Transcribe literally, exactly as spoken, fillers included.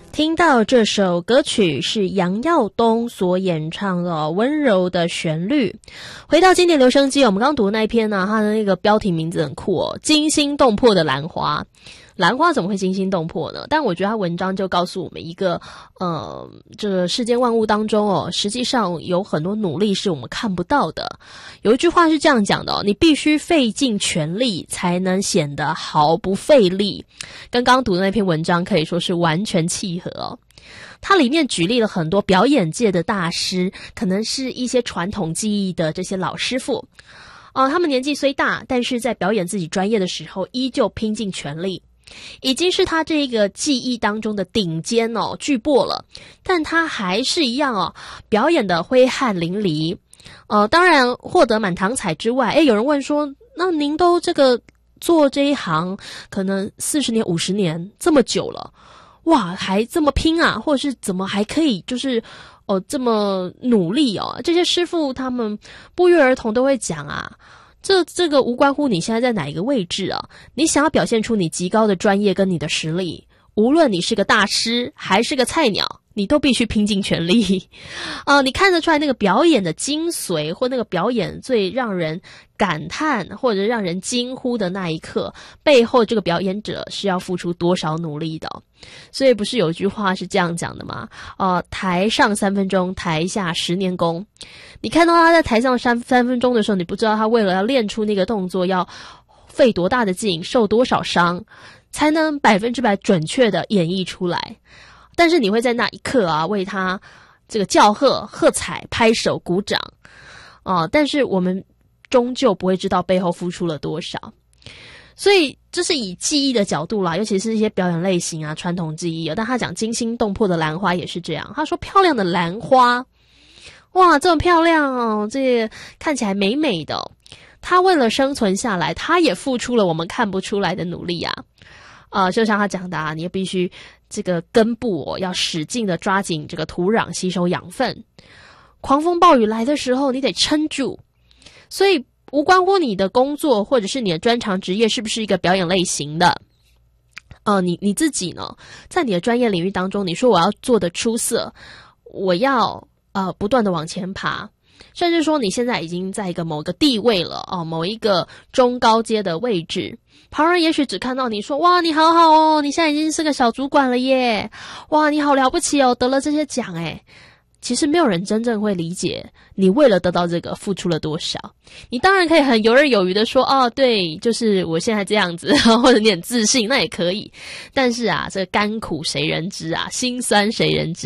听到这首歌曲是杨耀东所演唱的《温柔的旋律》。回到经典留声机，我们刚读的那一篇呢，它的那个标题名字很酷哦，惊心动魄的兰花。兰花怎么会惊心动魄呢？但我觉得他文章就告诉我们一个，呃，这个世间万物当中哦，实际上有很多努力是我们看不到的。有一句话是这样讲的哦，你必须费尽全力才能显得毫不费力。跟刚刚读的那篇文章可以说是完全契合哦。它里面举例了很多表演界的大师，可能是一些传统技艺的这些老师傅。哦，他们年纪虽大，但是在表演自己专业的时候，依旧拼尽全力。已经是他这个技艺当中的顶尖哦，巨擘了，但他还是一样哦，表演的挥汗淋漓。呃，当然获得满堂彩之外，诶，有人问说，那您都这个做这一行可能四十年、五十年这么久了，哇，还这么拼啊，或者是怎么还可以就是哦这么努力哦？这些师傅他们不约而同都会讲啊。这这个无关乎你现在在哪一个位置啊，你想要表现出你极高的专业跟你的实力，无论你是个大师还是个菜鸟，你都必须拼尽全力。呃，你看得出来那个表演的精髓，或那个表演最让人感叹或者让人惊呼的那一刻，背后这个表演者是要付出多少努力的。所以不是有句话是这样讲的吗？呃，台上三分钟，台下十年功。你看到他在台上三三分钟的时候，你不知道他为了要练出那个动作要费多大的劲，受多少伤，才能百分之百准确的演绎出来。但是你会在那一刻啊，为他这个叫喝、喝彩、拍手、鼓掌啊、呃！但是我们终究不会知道背后付出了多少。所以这是以技艺的角度啦，尤其是一些表演类型啊，传统技艺。但他讲惊心动魄的兰花也是这样，他说漂亮的兰花，哇，这么漂亮哦，这看起来美美的、哦。他为了生存下来，他也付出了我们看不出来的努力啊。呃，就像他讲的啊，你也必须这个根部哦，要使劲的抓紧这个土壤，吸收养分。狂风暴雨来的时候，你得撑住。所以无关乎你的工作或者是你的专长职业是不是一个表演类型的。呃，你你自己呢，在你的专业领域当中，你说我要做得出色，我要呃不断的往前爬。甚至说你现在已经在一个某个地位了哦，某一个中高阶的位置，旁人也许只看到你说哇你好好哦，你现在已经是个小主管了耶，哇你好了不起哦，得了这些奖诶。其实没有人真正会理解你为了得到这个付出了多少。你当然可以很游刃有余的说哦对，就是我现在这样子，或者你很自信那也可以，但是啊这个甘苦谁人知啊，辛酸谁人知。